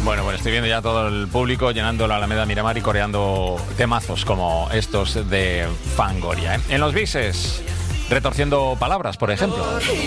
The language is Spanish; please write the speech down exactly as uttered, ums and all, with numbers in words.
Bueno, bueno, estoy viendo ya todo el público llenando la Alameda Miramar y coreando temazos como estos de Fangoria, ¿eh? En los bises, retorciendo palabras, por ejemplo.